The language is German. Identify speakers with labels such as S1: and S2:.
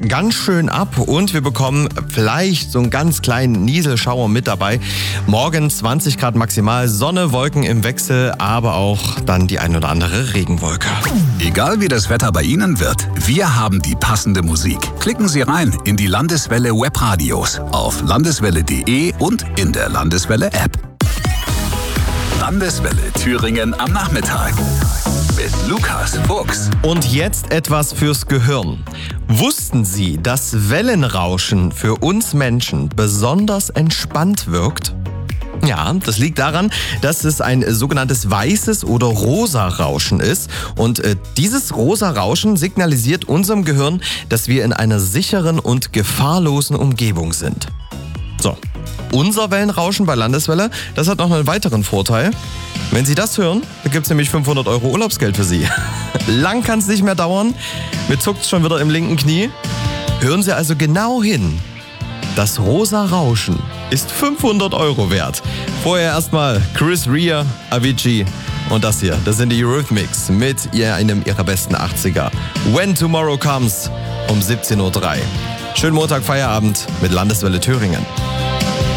S1: ganz schön ab und wir bekommen vielleicht so einen ganz kleinen Nieselschauer mit dabei. Morgen 20 Grad maximal, Sonne, Wolken im Wechsel, aber auch dann die ein oder andere Regenwolke.
S2: Egal wie das Wetter bei Ihnen wird, wir haben die passende Musik. Klicken Sie rein in die Landeswelle Webradios auf landeswelle.de und in der Landeswelle App. Landeswelle Thüringen am Nachmittag mit Lukas Fuchs.
S1: Und jetzt etwas fürs Gehirn. Wussten Sie, dass Wellenrauschen für uns Menschen besonders entspannt wirkt? Ja, das liegt daran, dass es ein sogenanntes weißes oder rosa Rauschen ist. Und dieses rosa Rauschen signalisiert unserem Gehirn, dass wir in einer sicheren und gefahrlosen Umgebung sind. So, unser Wellenrauschen bei Landeswelle, das hat noch einen weiteren Vorteil. Wenn Sie das hören, dann gibt es nämlich 500 € Urlaubsgeld für Sie. Lang kann es nicht mehr dauern. Mir zuckt es schon wieder im linken Knie. Hören Sie also genau hin. Das rosa Rauschen ist 500 € wert. Vorher erstmal Chris Rea, Avicii und das hier. Das sind die Eurythmics mit einem ihrer besten 80er. When Tomorrow Comes um 17:03 Schönen Montag, Feierabend mit Landeswelle Thüringen.